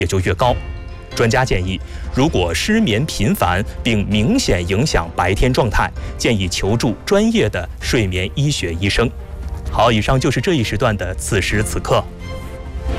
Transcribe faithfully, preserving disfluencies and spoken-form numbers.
也就越高。专家建议，如果失眠频繁并明显影响白天状态，建议求助专业的睡眠医学医生。好，以上就是这一时段的此时此刻。